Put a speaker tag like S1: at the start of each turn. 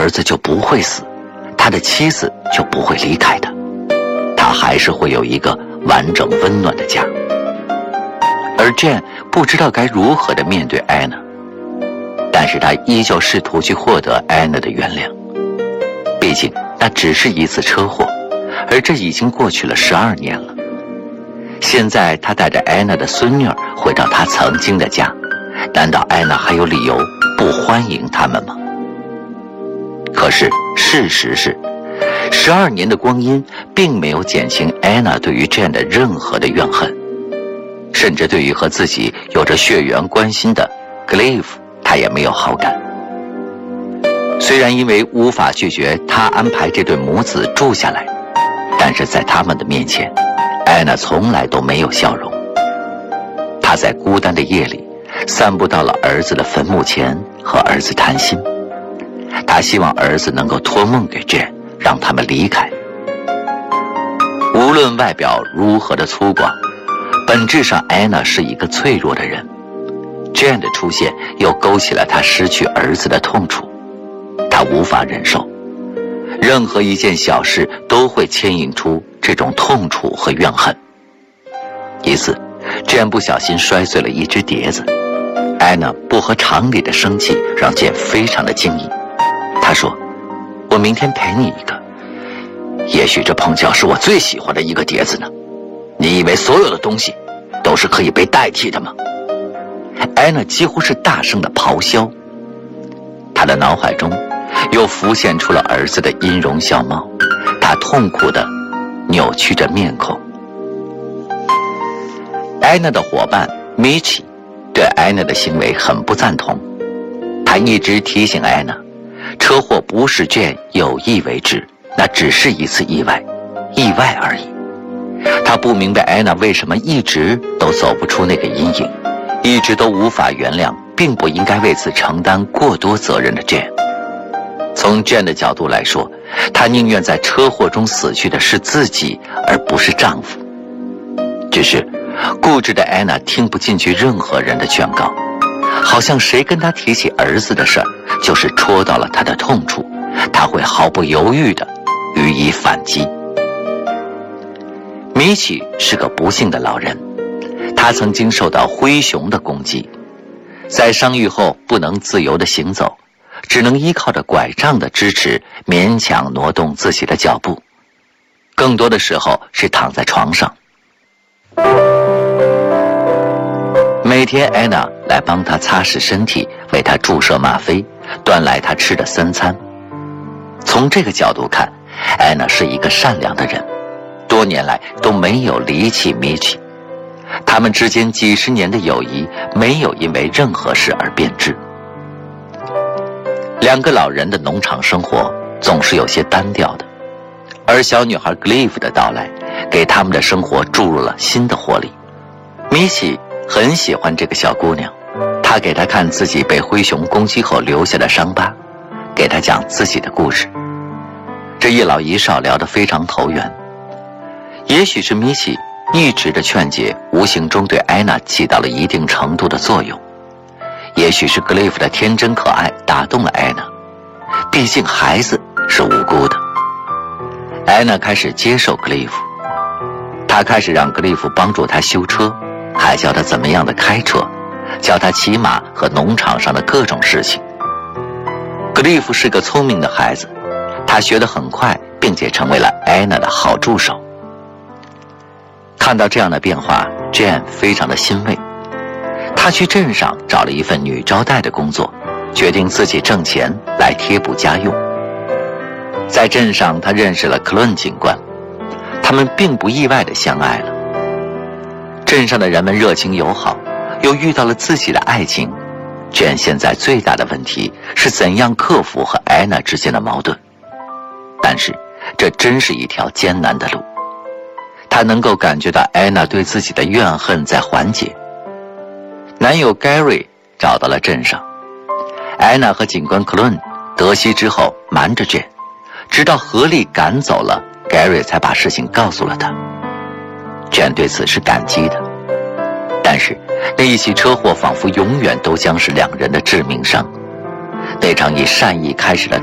S1: 儿子就不会死，他的妻子就不会离开他，他还是会有一个完整温暖的家。而 Jane 不知道该如何地面对 Anna， 但是他依旧试图去获得 Anna 的原谅。毕竟那只是一次车祸，而这已经过去了12年了。现在他带着 Anna 的孙女儿回到他曾经的家，难道 Anna 还有理由不欢迎他们吗？可是事实是，12年的光阴并没有减轻 Anna 对于 Jane 的任何的怨恨，甚至对于和自己有着血缘关系的 Cliff， 他也没有好感。虽然因为无法拒绝他安排这对母子住下来，但是在他们的面前，安娜从来都没有笑容。她在孤单的夜里散步到了儿子的坟墓前，和儿子谈心。她希望儿子能够托梦给 Jane， 让他们离开。无论外表如何的粗犷，本质上安娜是一个脆弱的人。Jane 的出现又勾起了她失去儿子的痛楚，她无法忍受，任何一件小事都会牵引出这种痛楚和怨恨。一次 Jane 不小心摔碎了一只碟子，安娜不合常理的生气让 Jane 非常的惊异。她说，我明天赔你一个，也许这碰巧是我最喜欢的一个碟子呢。你以为所有的东西都是可以被代替的吗？安娜几乎是大声的咆哮，她的脑海中又浮现出了儿子的音容笑貌，他痛苦地扭曲着面孔。安娜的伙伴米奇对安娜的行为很不赞同，他一直提醒安娜，车祸不是 Jane 有意为之，那只是一次意外而已。他不明白安娜为什么一直都走不出那个阴影，一直都无法原谅并不应该为此承担过多责任的 Jane。从 Jane 的角度来说，她宁愿在车祸中死去的是自己，而不是丈夫。只是固执的安娜听不进去任何人的劝告，好像谁跟她提起儿子的事儿，就是戳到了她的痛处，她会毫不犹豫地予以反击。米奇是个不幸的老人，他曾经受到灰熊的攻击，在伤愈后不能自由地行走，只能依靠着拐杖的支持勉强挪动自己的脚步，更多的时候是躺在床上。每天安娜来帮他擦拭身体，为他注射吗啡，端来他吃的3餐。从这个角度看，安娜是一个善良的人，多年来都没有离弃米奇，他们之间几十年的友谊没有因为任何事而变质。两个老人的农场生活总是有些单调的，而小女孩 Cliff 的到来给他们的生活注入了新的活力。米奇很喜欢这个小姑娘，她给她看自己被灰熊攻击后留下的伤疤，给她讲自己的故事。这一老一少聊得非常投缘。也许是米奇一直的劝解无形中对安娜起到了一定程度的作用，也许是 Cliff 的天真可爱打动了安娜，毕竟孩子是无辜的。安娜开始接受 Cliff， 她开始让 Cliff 帮助她修车，还教她怎么样的开车，教她骑马和农场上的各种事情。Cliff 是个聪明的孩子，他学得很快，并且成为了安娜的好助手。看到这样的变化， Jane 非常的欣慰。她去镇上找了一份女招待的工作，决定自己挣钱来贴补家用。在镇上，她认识了克伦警官，他们并不意外地相爱了。镇上的人们热情友好，又遇到了自己的爱情。Jane 现在最大的问题是怎样克服和安娜之间的矛盾，但是这真是一条艰难的路。她能够感觉到安娜对自己的怨恨在缓解。男友 Gary 找到了镇上，安娜和警官克伦得悉之后瞒着 Jane， 直到合力赶走了 Gary 才把事情告诉了他。Jane 对此是感激的，但是那一起车祸仿佛永远都将是两人的致命伤。那场以善意开始的